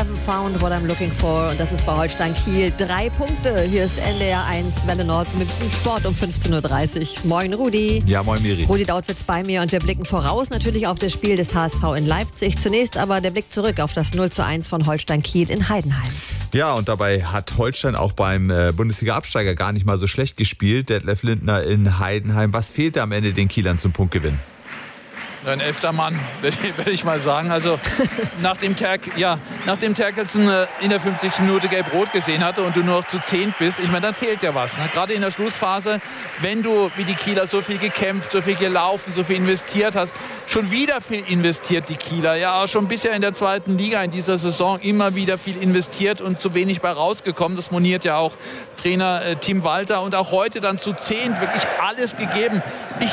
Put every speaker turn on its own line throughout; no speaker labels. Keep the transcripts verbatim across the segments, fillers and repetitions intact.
Haven't found what I'm looking for. Und das ist bei Holstein Kiel. Drei Punkte. Hier ist N D R eins Welle Nord mit dem Sport um fünfzehn Uhr dreißig. Moin Rudi.
Ja, moin Miri.
Rudi Dautwitz bei mir und wir blicken voraus natürlich auf das Spiel des H S V in Leipzig. Zunächst aber der Blick zurück auf das null zu eins von Holstein Kiel in Heidenheim.
Ja, und dabei hat Holstein auch beim äh, Bundesliga-Absteiger gar nicht mal so schlecht gespielt. Detlef Lindner in Heidenheim. Was fehlte am Ende den Kielern zum Punktgewinn?
Ein elfter Mann, würde ich mal sagen. Also nachdem Terk, ja, nachdem Terkelsen in der fünfzigsten Minute gelb-rot gesehen hatte und du nur noch zu zehn bist, ich meine, dann fehlt ja was. Ne? Gerade in der Schlussphase, wenn du wie die Kieler so viel gekämpft, so viel gelaufen, so viel investiert hast, schon wieder viel investiert die Kieler. Ja, schon bisher in der zweiten Liga in dieser Saison immer wieder viel investiert und zu wenig bei rausgekommen. Das moniert ja auch Trainer äh, Tim Walter und auch heute dann zu zehn wirklich alles gegeben. Ich,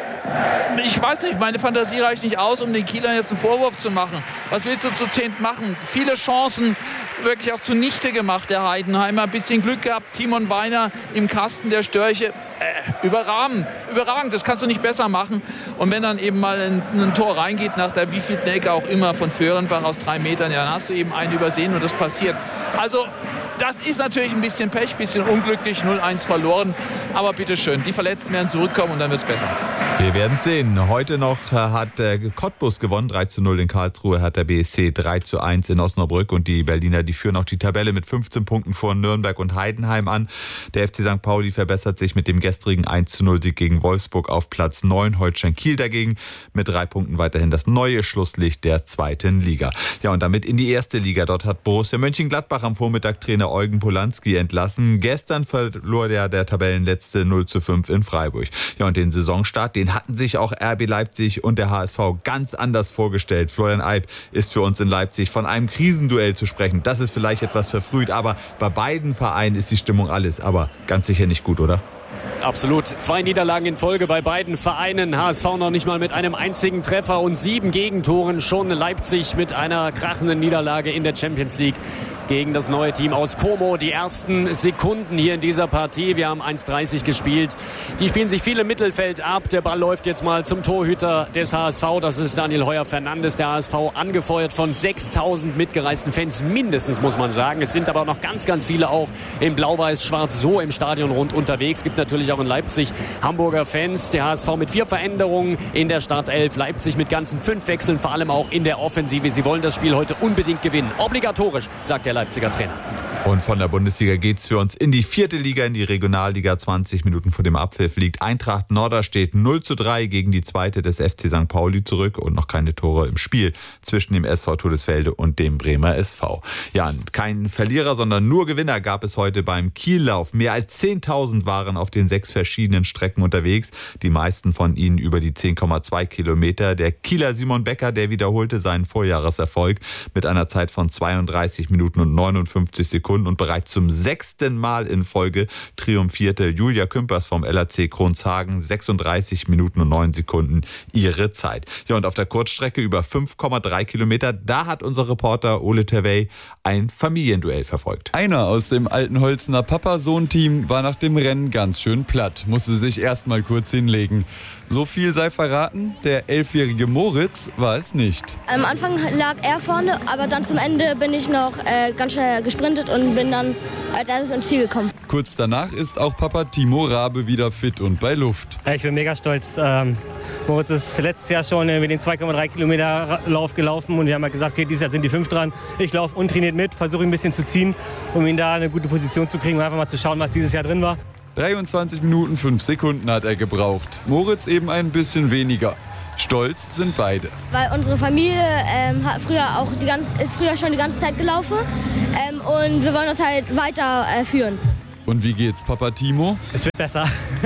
äh, ich weiß nicht, meine Fantasie reicht nicht aus, um den Kielern jetzt einen Vorwurf zu machen. Was willst du zu zehnt machen? Viele Chancen wirklich auch zunichte gemacht, der Heidenheimer. Ein bisschen Glück gehabt, Timon Weiner im Kasten der Störche. Äh, überragend, überragend, das kannst du nicht besser machen. Und wenn dann eben mal ein, ein Tor reingeht, nach der wievielten Ecke auch immer von Föhrenbach aus drei Metern, ja, dann hast du eben einen übersehen und das passiert. Also das ist natürlich ein bisschen Pech, ein bisschen unglücklich, null eins verloren. Aber bitteschön, die Verletzten werden zurückkommen und dann wird es besser.
Wir werden sehen. Heute noch hat äh, Cottbus gewonnen, drei zu null in Karlsruhe, hat der B S C drei zu eins in Osnabrück und die Berliner, die führen auch die Tabelle mit fünfzehn Punkten vor Nürnberg und Heidenheim an. Der F C Sankt Pauli verbessert sich mit dem gestrigen eins zu null Sieg gegen Wolfsburg auf Platz neun. Holstein Kiel dagegen mit drei Punkten weiterhin das neue Schlusslicht der zweiten Liga. Ja, und damit in die erste Liga. Dort hat Borussia Mönchengladbach am Vormittag Trainer Eugen Polanski entlassen. Gestern verlor der, der Tabellenletzte null zu fünf in Freiburg. Ja, und den Saisonstart, den hatten sich auch R B Leipzig und der H S V ganz anders vorgestellt. Florian Eib ist für uns in Leipzig von einem Krisenduell zu sprechen. Das ist vielleicht etwas verfrüht, aber bei beiden Vereinen ist die Stimmung alles, aber ganz sicher nicht gut, oder?
Absolut. Zwei Niederlagen in Folge bei beiden Vereinen. H S V noch nicht mal mit einem einzigen Treffer und sieben Gegentoren. Schon Leipzig mit einer krachenden Niederlage in der Champions League gegen das neue Team aus Como. Die ersten Sekunden hier in dieser Partie. Wir haben eins dreißig gespielt. Die spielen sich viel im Mittelfeld ab. Der Ball läuft jetzt mal zum Torhüter des H S V. Das ist Daniel Heuer-Fernandes. Der H S V angefeuert von sechstausend mitgereisten Fans. Mindestens, muss man sagen. Es sind aber noch ganz, ganz viele auch im Blau-Weiß-Schwarz so im Stadion rund unterwegs. Es gibt natürlich auch in Leipzig Hamburger Fans. Der H S V mit vier Veränderungen in der Startelf. Leipzig mit ganzen fünf Wechseln, vor allem auch in der Offensive. Sie wollen das Spiel heute unbedingt gewinnen. Obligatorisch, sagt der Leipziger Trainer.
Und von der Bundesliga geht's für uns in die vierte Liga, in die Regionalliga. zwanzig Minuten vor dem Abpfiff liegt Eintracht Norderstedt null zu drei gegen die zweite des F C Sankt Pauli zurück und noch keine Tore im Spiel zwischen dem S V Todesfelde und dem Bremer S V. Ja, kein Verlierer, sondern nur Gewinner gab es heute beim Kiellauf. Mehr als zehntausend waren auf den sechs verschiedenen Strecken unterwegs. Die meisten von ihnen über die zehn Komma zwei Kilometer. Der Kieler Simon Becker, der wiederholte seinen Vorjahreserfolg mit einer Zeit von zweiunddreißig Minuten und neunundfünfzig Sekunden. Und bereits zum sechsten Mal in Folge triumphierte Julia Kümpers vom L A C Kronshagen, sechsunddreißig Minuten und neun Sekunden ihre Zeit. Ja, und auf der Kurzstrecke über fünf Komma drei Kilometer, da hat unser Reporter Ole Terwey ein Familienduell verfolgt.
Einer aus dem Altenholzener Papa-Sohn-Team war nach dem Rennen ganz schön platt, musste sich erst mal kurz hinlegen. So viel sei verraten, der elfjährige Moritz war es nicht.
Am Anfang lag er vorne, aber dann zum Ende bin ich noch äh, ganz schnell gesprintet und bin dann als erstes ins Ziel gekommen.
Kurz danach ist auch Papa Timo Rabe wieder fit und bei Luft.
Ich bin mega stolz. Ähm, Moritz ist letztes Jahr schon mit den zwei Komma drei Kilometer Lauf gelaufen und wir haben halt gesagt, okay, dieses Jahr sind die fünf dran. Ich laufe untrainiert mit, versuche ihn ein bisschen zu ziehen, um ihn da eine gute Position zu kriegen und einfach mal zu schauen, was dieses Jahr drin war.
dreiundzwanzig Minuten fünf Sekunden hat er gebraucht. Moritz eben ein bisschen weniger. Stolz sind beide.
Weil unsere Familie ähm, hat früher auch die ganze, ist früher schon die ganze Zeit gelaufen ähm, und wir wollen das halt weiterführen. Äh,
Und wie geht's, Papa Timo?
Es wird besser.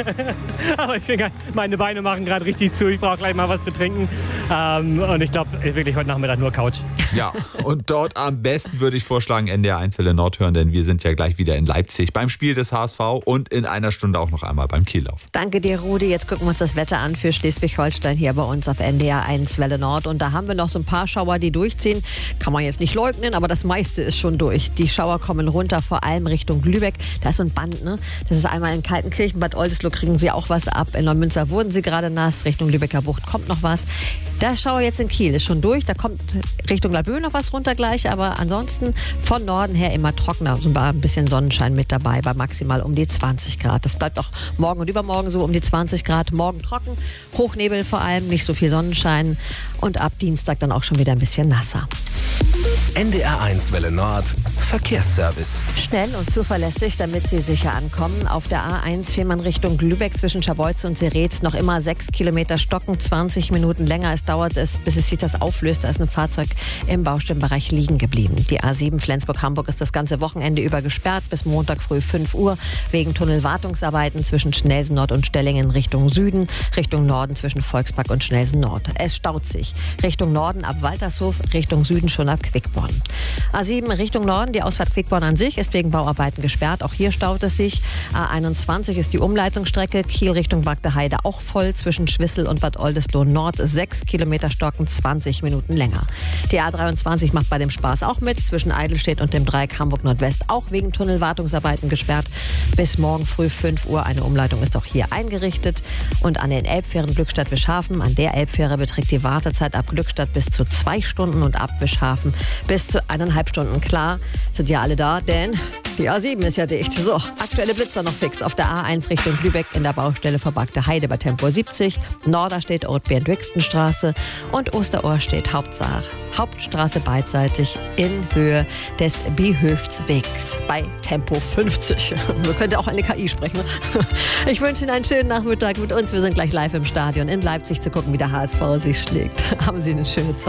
Aber ich finde, meine Beine machen gerade richtig zu. Ich brauche gleich mal was zu trinken. Ähm, und ich glaube, wirklich heute Nachmittag nur Couch.
Ja, und dort am besten würde ich vorschlagen, N D R eins Welle Nord hören, denn wir sind ja gleich wieder in Leipzig beim Spiel des H S V und in einer Stunde auch noch einmal beim Kiellauf.
Danke dir, Rudi. Jetzt gucken wir uns das Wetter an für Schleswig-Holstein hier bei uns auf N D R eins Welle Nord. Und da haben wir noch so ein paar Schauer, die durchziehen. Kann man jetzt nicht leugnen, aber das meiste ist schon durch. Die Schauer kommen runter, vor allem Richtung Lübeck. Da ist so ein ein Band. Ne? Das ist einmal in Kaltenkirchen, Bad Oldesloe kriegen sie auch was ab. In Neumünster wurden sie gerade nass. Richtung Lübecker Bucht kommt noch was. Der Schauer jetzt in Kiel ist schon durch. Da kommt Richtung Laboe noch was runter gleich. Aber ansonsten von Norden her immer trockener. So ein bisschen Sonnenschein mit dabei bei maximal um die zwanzig Grad. Das bleibt auch morgen und übermorgen so um die zwanzig Grad. Morgen trocken, Hochnebel vor allem, nicht so viel Sonnenschein. Und ab Dienstag dann auch schon wieder ein bisschen nasser.
N D R eins Welle Nord, Verkehrsservice.
Schnell und zuverlässig, damit Sie sicher ankommen. Auf der A eins fährt man Richtung Lübeck zwischen Scharbeutz und Seretz. Noch immer sechs Kilometer Stocken, zwanzig Minuten länger. Es dauert es, bis es sich das auflöst. Da ist ein Fahrzeug im Baustellenbereich liegen geblieben. Die A sieben Flensburg-Hamburg ist das ganze Wochenende über gesperrt bis Montag früh fünf Uhr wegen Tunnelwartungsarbeiten zwischen Schnelsen Nord und Stellingen Richtung Süden, Richtung Norden zwischen Volkspark und Schnelsen Nord. Es staut sich. Richtung Norden ab Waltershof, Richtung Süden schon ab Quickborn. A sieben Richtung Norden, die Ausfahrt Quickborn an sich ist wegen Bauarbeiten gesperrt. Auch hier staut es sich. A einundzwanzig ist die Umleitungsstrecke. Kiel Richtung Bagdeheide auch voll. Zwischen Schwissel und Bad Oldesloe Nord sechs Kilometer Stocken, zwanzig Minuten länger. Die A dreiundzwanzig macht bei dem Spaß auch mit. Zwischen Eidelstedt und dem Dreieck Hamburg Nordwest auch wegen Tunnelwartungsarbeiten gesperrt. Bis morgen früh fünf Uhr. Eine Umleitung ist auch hier eingerichtet. Und an den Elbfähren Glückstadt-Wischhafen, an der Elbfähre beträgt die Wartezeit ab Glückstadt bis zu zwei Stunden und ab Wischhafen bis zu eineinhalb Stunden. Klar, sind ja alle da, denn die A sieben ist ja dicht. So, aktuelle Blitzer noch fix. Auf der A eins Richtung Lübeck in der Baustelle vor Bagdeheide bei Tempo siebzig. Norderstedt Ortbeeren-Dwixtenstraße und Osterohr steht Hauptsache. Hauptstraße beidseitig in Höhe des Bihöftswegs bei Tempo fünfzig. So könnte auch eine K I sprechen. Ich wünsche Ihnen einen schönen Nachmittag mit uns. Wir sind gleich live im Stadion in Leipzig zu gucken, wie der H S V sich schlägt. Haben Sie eine schöne Zeit.